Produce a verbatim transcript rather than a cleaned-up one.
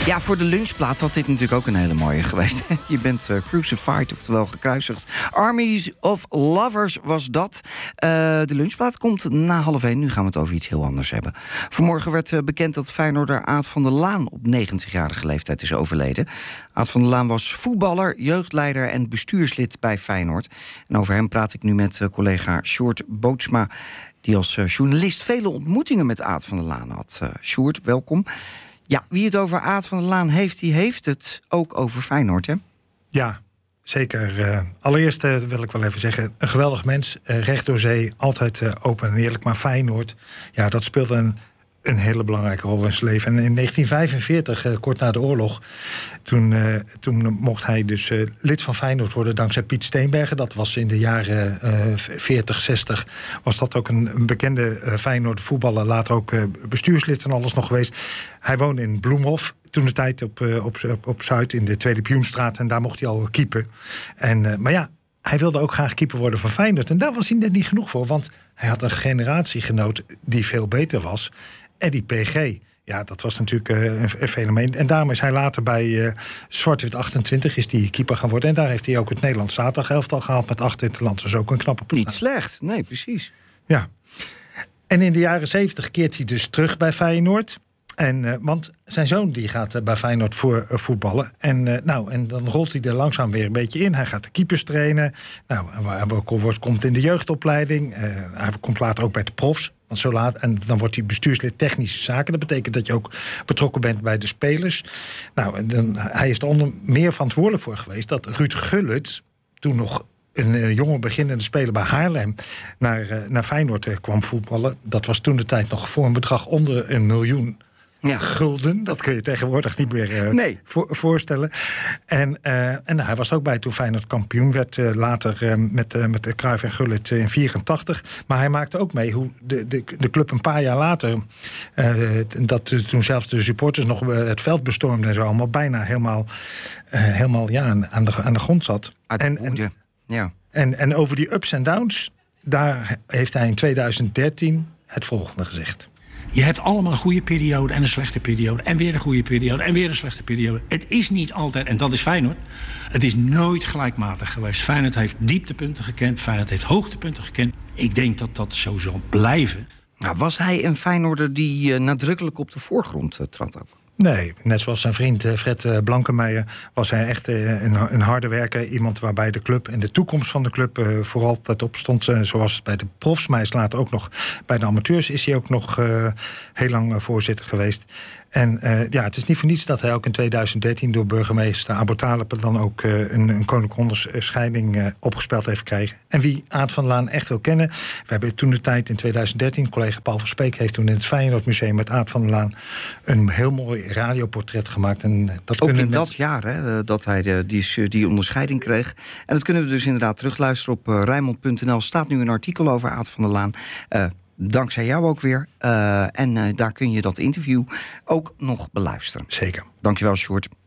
Ja, voor de lunchplaat had dit natuurlijk ook een hele mooie geweest. Je bent uh, crucified, oftewel gekruisigd. Armies of Lovers was dat. Uh, de lunchplaat komt na half één. Nu gaan we het over iets heel anders hebben. Vanmorgen werd uh, bekend dat Feyenoorder Aad van der Laan op negentigjarige leeftijd is overleden. Aad van der Laan was voetballer, jeugdleider en bestuurslid bij Feyenoord. En over hem praat ik nu met uh, collega Sjoerd Bootsma, die als uh, journalist vele ontmoetingen met Aad van der Laan had. Uh, Sjoerd, welkom. Ja, wie het over Aad van der Laan heeft, die heeft het ook over Feyenoord, hè? Ja, zeker. Uh, allereerst uh, wil ik wel even zeggen, een geweldig mens. Uh, recht door zee, altijd uh, open en eerlijk. Maar Feyenoord, ja, dat speelde een, een hele belangrijke rol in zijn leven. En in negentien vijfenveertig, uh, kort na de oorlog, toen, uh, toen mocht hij dus uh, lid van Feyenoord worden dankzij Piet Steenbergen. Dat was in de jaren uh, veertig, zestig, was dat ook een, een bekende uh, Feyenoord voetballer. Later ook uh, bestuurslid en alles nog geweest. Hij woonde in Bloemhof, toen de tijd op, uh, op, op, op Zuid, in de Tweede Pioenstraat. En daar mocht hij al keepen. En, uh, maar ja, hij wilde ook graag keeper worden van Feyenoord. En daar was hij net niet genoeg voor, want hij had een generatiegenoot die veel beter was. Eddie P G. Ja, dat was natuurlijk uh, een, een fenomeen. En daarom is hij later bij uh, Zwart-Wit achtentwintig is die keeper gaan worden. En daar heeft hij ook het Nederlands zaterdagelftal gehaald met acht interlands. Dat is ook een knappe ploeg. Niet slecht, nee, precies. Ja. En in de jaren zeventig keert hij dus terug bij Feyenoord. En, uh, want zijn zoon die gaat uh, bij Feyenoord voor uh, voetballen. En, uh, nou, en dan rolt hij er langzaam weer een beetje in. Hij gaat de keepers trainen. Nou, hij komt in de jeugdopleiding. Uh, hij komt later ook bij de profs. Want zo laat, en dan wordt hij bestuurslid technische zaken. Dat betekent dat je ook betrokken bent bij de spelers. Nou, en dan, hij is er onder meer verantwoordelijk voor geweest dat Ruud Gullit, toen nog een uh, jonge beginnende speler bij Haarlem, naar, uh, naar Feyenoord uh, kwam voetballen. Dat was toen de tijd nog voor een bedrag onder een miljoen. Ja. Gulden, dat kun je tegenwoordig niet meer uh, nee. voor, voorstellen. En, uh, en hij was ook bij toen Feyenoord kampioen werd. Uh, later uh, met, uh, met de Cruijff en Gullit uh, in vierentachtig. Maar hij maakte ook mee hoe de, de, de club een paar jaar later, Uh, dat uh, toen zelfs de supporters nog uh, het veld bestormden en zo allemaal bijna helemaal, uh, helemaal ja, aan, de, aan de grond zat. En, en, ja. en, en over die ups en downs, daar heeft hij in tweeduizend dertien het volgende gezegd. Je hebt allemaal een goede periode en een slechte periode. En weer een goede periode en weer een slechte periode. Het is niet altijd, en dat is Feyenoord, het is nooit gelijkmatig geweest. Feyenoord heeft dieptepunten gekend, Feyenoord heeft hoogtepunten gekend. Ik denk dat dat zo zal blijven. Nou, was hij een Feyenoorder die uh, nadrukkelijk op de voorgrond uh, trad ook? Nee, net zoals zijn vriend Fred Blankenmeijer was hij echt een, een harde werker. Iemand waarbij de club en de toekomst van de club uh, vooral dat op stond. Uh, zoals het bij de profs, maar hij is later ook nog bij de amateurs is hij ook nog uh, heel lang uh, voorzitter geweest. En uh, ja, het is niet voor niets dat hij ook in tweeduizend dertien door burgemeester Abu Talib dan ook uh, een, een koninklijke onderscheiding uh, opgespeld heeft gekregen. En wie Aad van der Laan echt wil kennen, we hebben toen de tijd in tweeduizend dertien, collega Paul van Speek heeft toen in het Feyenoord Museum met Aad van der Laan een heel mooi radioportret gemaakt. En dat ook in met... dat jaar hè, dat hij de, die, die onderscheiding kreeg. En dat kunnen we dus inderdaad terugluisteren op uh, Rijnmond punt n l. Staat nu een artikel over Aad van der Laan. Uh, Dankzij jou ook weer. Uh, en uh, daar kun je dat interview ook nog beluisteren. Zeker. Dankjewel, Sjoerd.